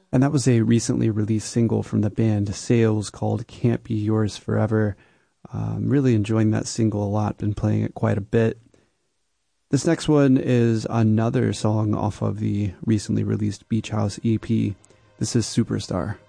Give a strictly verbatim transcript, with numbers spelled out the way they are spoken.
And that was a recently released single from the band Sales called Can't Be Yours Forever. Um, really enjoying that single a lot, been playing it quite a bit. This next one is another song off of the recently released Beach House E P. This is Superstar.